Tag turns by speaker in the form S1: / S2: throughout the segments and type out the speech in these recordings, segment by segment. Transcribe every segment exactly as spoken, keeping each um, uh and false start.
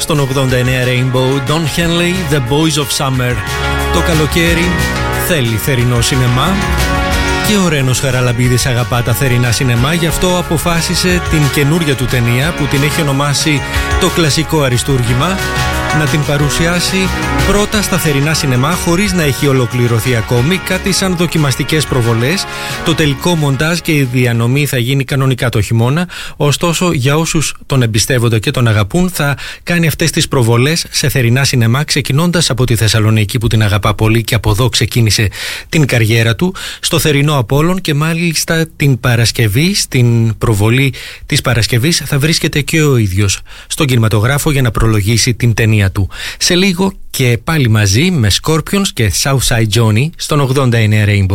S1: στον ογδόντα εννέα Rainbow. Don Henley, The Boys of Summer. Το καλοκαίρι θέλει θερινό σινεμά και ο Ρένος Χαραλαμπίδης αγαπά τα θερινά σινεμά, γι' αυτό αποφάσισε την καινούρια του ταινία που την έχει ονομάσει Το Κλασικό Αριστούργημα να την παρουσιάσει πρώτα στα θερινά σινεμά χωρίς να έχει ολοκληρωθεί ακόμη, κάτι σαν δοκιμαστικές προβολές. Το τελικό μοντάζ και η διανομή θα γίνει κανονικά το χειμώνα, ωστόσο για όσους τον εμπιστεύονται και τον αγαπούν θα κάνει αυτές τις προβολές σε θερινά σινεμά, ξεκινώντας από τη Θεσσαλονίκη που την αγαπά πολύ και από εδώ ξεκίνησε την καριέρα του, στο θερινό Απόλλων, και μάλιστα την Παρασκευή, στην προβολή της Παρασκευής θα βρίσκεται και ο ίδιος στον κινηματογράφο για να προλογίσει την ταινία του. Σε λίγο και πάλι μαζί με Scorpions και Southside Johnny στον ογδόντα εννέα Rainbow.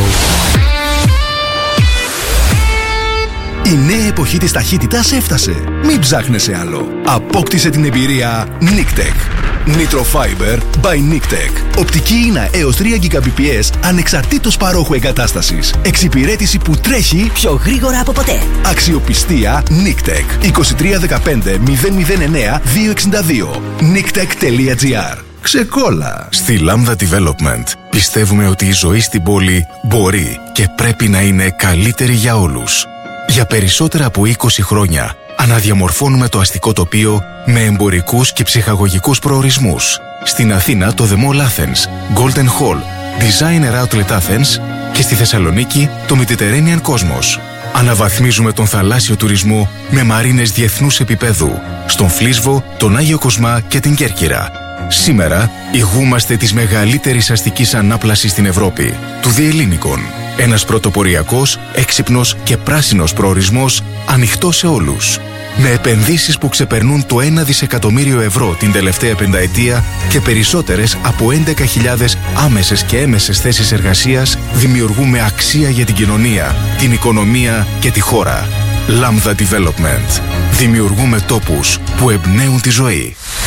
S2: Η νέα εποχή της ταχύτητας έφτασε. Μην ψάχνεσαι άλλο. Απόκτησε την εμπειρία Nictec. Nitro Fiber by Nictec. Οπτική ίνα έως τρία Gbps ανεξαρτήτως παρόχου εγκατάστασης. Εξυπηρέτηση που τρέχει
S3: πιο γρήγορα από ποτέ.
S2: Αξιοπιστία Nictec. είκοσι τρία δεκαπέντε μηδέν μηδέν εννέα διακόσια εξήντα δύο. Nictec τελεία τζι άρ. Ξεκόλα.
S4: Στη Lambda Development πιστεύουμε ότι η ζωή στην πόλη μπορεί και πρέπει να είναι καλύτερη για όλους. Για περισσότερα από είκοσι χρόνια αναδιαμορφώνουμε το αστικό τοπίο με εμπορικούς και ψυχαγωγικούς προορισμούς. Στην Αθήνα το The Mall Athens, Golden Hall, Designer Outlet Athens και στη Θεσσαλονίκη το Mediterranean Cosmos. Αναβαθμίζουμε τον θαλάσσιο τουρισμό με μαρίνες διεθνούς επίπεδου στον Φλίσβο, τον Άγιο Κοσμά και την Κέρκυρα. Σήμερα ηγούμαστε της μεγαλύτερης αστικής ανάπλασης στην Ευρώπη, του The Hellinikon. Ένας πρωτοποριακός, έξυπνος και πράσινος προορισμός ανοιχτός σε όλους. Με επενδύσεις που ξεπερνούν το ένα δισεκατομμύριο ευρώ την τελευταία πενταετία και περισσότερες από έντεκα χιλιάδες άμεσες και έμεσες θέσεις εργασίας, δημιουργούμε αξία για την κοινωνία, την οικονομία και τη χώρα. Lambda Development. Δημιουργούμε τόπους που εμπνέουν τη ζωή.